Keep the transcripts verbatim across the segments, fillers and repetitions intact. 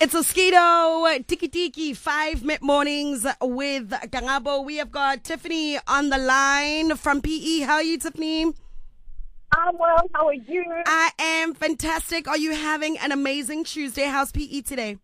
It's Oskido, Tiki Tiki, five mid mornings with Kangabo. We have got Tiffany on the line from P E. How are you, Tiffany? I'm well. How are you? I am fantastic. Are you having an amazing Tuesday? How's P E today?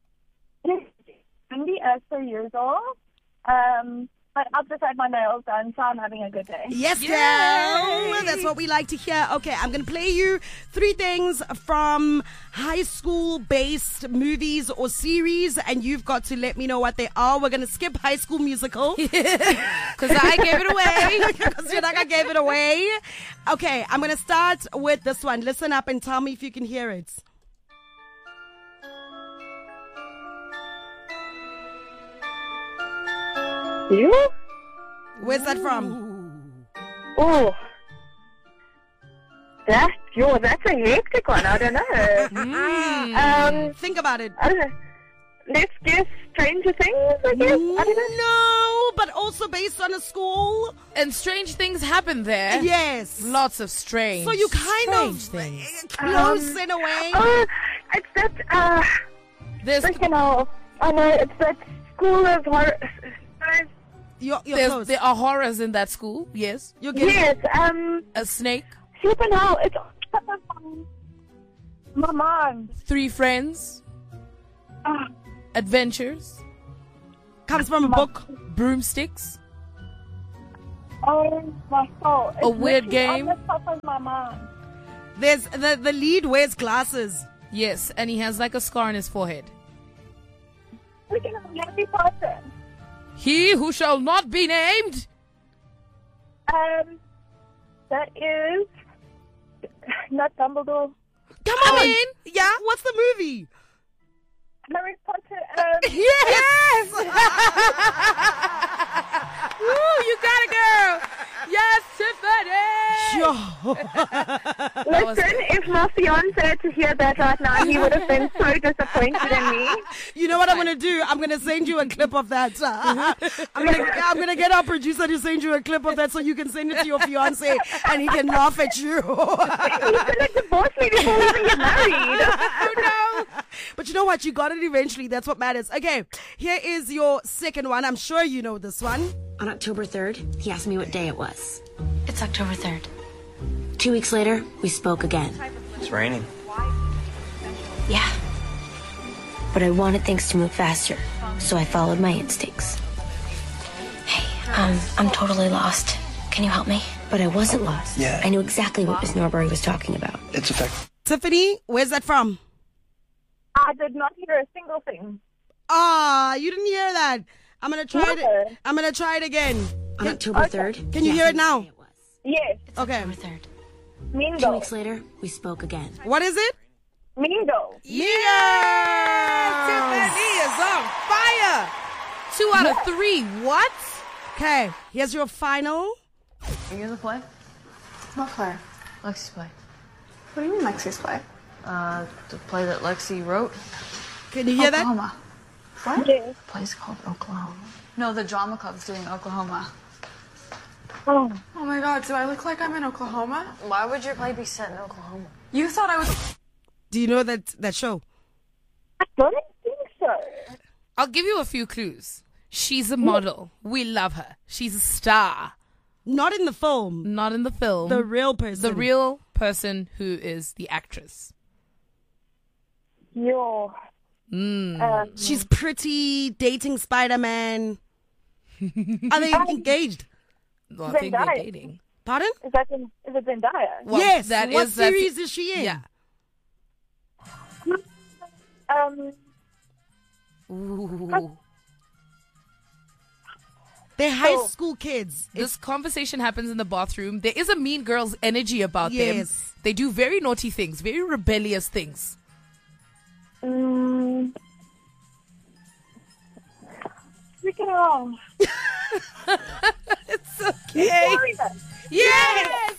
Windy as per usual. Um, but I've just had my nails done, so I'm having a good day. Yes, girl. That's what we like to hear. Okay, I'm going to play you three things from high school-based movies or series, and you've got to let me know what they are. We're going to skip High School Musical. Because I gave it away. Because you're like, I gave it away. Okay, I'm going to start with this one. Listen up and tell me if you can hear it. You? Where's that from? Oh. That's, yo, that's a hectic one. I don't know. Mm. Um, Think about it. I don't know. Let's guess Stranger Things, I guess. I don't know. No, but also based on a school. And strange things happen there. Yes. Lots of strange. So you kind strange of things. close Um, in a way. Oh, it's that, uh, There's freaking hell. I know, it's that school of horror. You're, you're there's, close. there are horrors in that school. Yes. You're getting Yes, um, A snake. flipping hell. It's my mom. Three friends. Ah. Adventures. comes from a book. Broomsticks. Oh, my soul. It's A weird literally game. on the top of my mind. There's the the lead wears glasses. Yes, and he has like a scar on his forehead. Freaking hell, Harry Potter. He who shall not be named. Um, that is not Dumbledore. Come I on. mean, Yeah. What's the movie? Harry Potter. Um, Yes. Woo, you got it, girl. Yes, Tiffany. Sure. listen, if my fiance had to hear that right now, he would have been so disappointed in me. You know what I'm gonna do? I'm gonna send you a clip of that. I'm gonna I'm gonna get our producer to send you a clip of that so you can send it to your fiance and he can laugh at you. He's gonna divorce me before we even get married. Oh no! But you know what? You got it eventually. That's what matters. Okay, here is your second one. I'm sure you know this one. On October third, he asked me what day it was. It's October third. Two weeks later, we spoke again. It's raining. Yeah. But I wanted things to move faster, so I followed my instincts. Hey, um, I'm totally lost. Can you help me? But I wasn't lost. Yeah. I knew exactly what Miss Norbury was talking about. It's effective. Tiffany, where's that from? I did not hear a single thing. Ah, you didn't hear that. I'm gonna try No. it. I'm gonna try it again. On Can, October third, can he you asked hear me it now? what day it was. Yes, Okay. October third. Mean Two Girl. weeks later, we spoke again. What is it? Mean Girl. Yeah. Tiffany is on fire. Two out of three. What? Okay. Here's your final. Are you in the play? What play? Lexi's play. What do you mean Lexi's play? Uh, the play that Lexi wrote. Can you hear that? Oklahoma. What? Yes. The play's called Oklahoma. No, the drama club's doing Oklahoma. Oh. Oh my god, do I look like I'm in Oklahoma? Why would your play be set in Oklahoma? You thought I was... Do you know that that show? I don't think so. I'll give you a few clues. She's a model. We love her. She's a star. Not in the film. Not in the film. The real person. The real person who is the actress. Yo. Mm. Um, She's pretty, dating Spider-Man. Are they engaged? Well, I think they're Zendaya. dating. Pardon? is that in, is it Zendaya? Well, yes. that what is- that's- series is she in? Yeah. Um, Ooh. They're high Oh. school kids. This conversation happens in the bathroom. There is a Mean Girls energy about them. Yes. They do very naughty things, very rebellious things. mm, freaking hell. It's okay. Sorry then. Yes!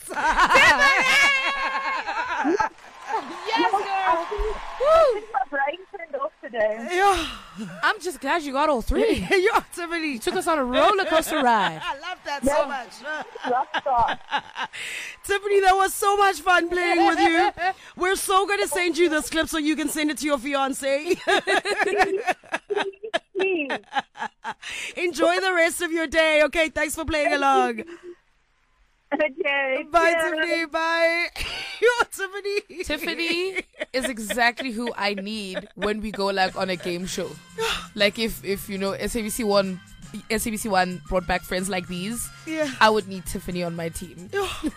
Yes, girl. I think, I Woo! think my brain turned off today. Yeah. I'm just glad you got all three. You're Tiffany. Took us on a roller coaster ride. I love that. that so much. Rock star. Tiffany, that was so much fun playing with you. We're so going to send you this clip so you can send it to your fiance. Please. Enjoy the rest of your day. Okay, thanks for playing along. Okay. Bye, cheers. Tiffany. Bye. Yo, Tiffany. Tiffany is exactly who I need when we go like on a game show. Like if, if you know, S A B C One S A B C One brought back Friends Like These, Yeah. I would need Tiffany on my team.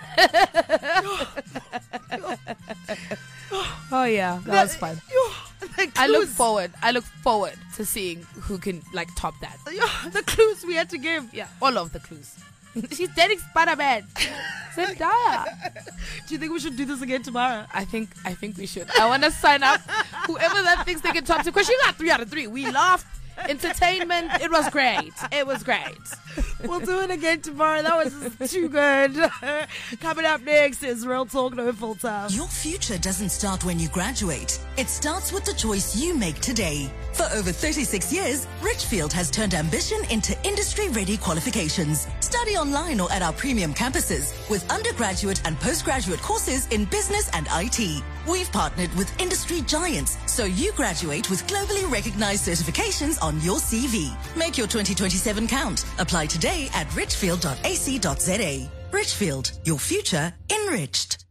Oh yeah, that was fun. Yo, the I look clues- forward. I look forward to seeing who can like top that. Yo, the clues we had to give. Yeah, all of the clues. She's dating Spider-Man. Zendaya. Do you think we should do this again tomorrow? I think I think we should. I want to sign up. Whoever that thinks they can top to, because she got three out of three. We laughed. Entertainment. It was great. It was great. We'll do it again tomorrow. That was just too good. Coming up next is Real Talk No Filter. Your future doesn't start when you graduate. It starts with the choice you make today. For over thirty-six years, Richfield has turned ambition into industry-ready qualifications. Study online or at our premium campuses with undergraduate and postgraduate courses in business and I T. We've partnered with industry giants, so you graduate with globally recognized certifications on your C V. Make your twenty twenty-seven count. Apply today at richfield dot a c dot z a. Richfield, your future enriched.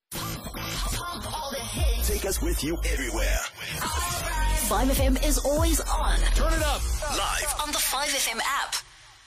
Take us with you everywhere. five F M is always on. Turn it up. Live On the five F M app.